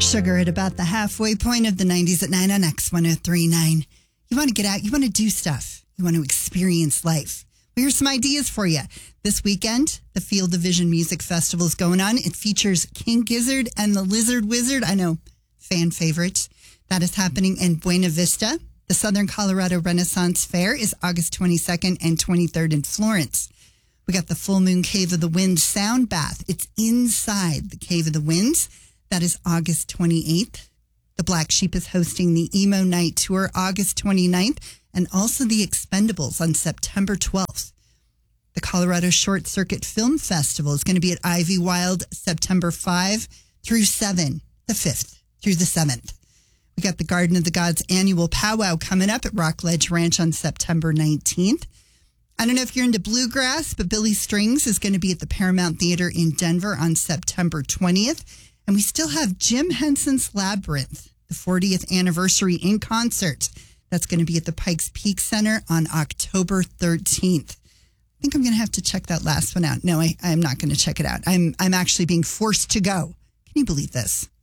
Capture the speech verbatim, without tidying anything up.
Sugar at about the halfway point of the nineties at nine on X one oh three point nine. You want to get out, you want to do stuff, you want to experience life. Well, here's some ideas for you. This weekend, the Field of Vision Music Festival is going on. It features King Gizzard and the Lizard Wizard. I know, fan favorites. That is happening in Buena Vista. The Southern Colorado Renaissance Fair is August twenty-second and twenty-third in Florence. We got the Full Moon Cave of the Winds Sound Bath. It's inside the Cave of the Winds. That is August twenty-eighth. The Black Sheep is hosting the Emo Night Tour August twenty-ninth, and also the Expendables on September twelfth. The Colorado Short Circuit Film Festival is going to be at Ivy Wild September fifth through seventh, the fifth through the seventh. We got the Garden of the Gods annual powwow coming up at Rockledge Ranch on September nineteenth. I don't know if you're into bluegrass, but Billy Strings is going to be at the Paramount Theater in Denver on September twentieth. And we still have Jim Henson's Labyrinth, the fortieth anniversary in concert. That's going to be at the Pikes Peak Center on October thirteenth. I think I'm going to have to check that last one out. No, I, I'm not going to check it out. I'm I'm actually being forced to go. Can you believe this?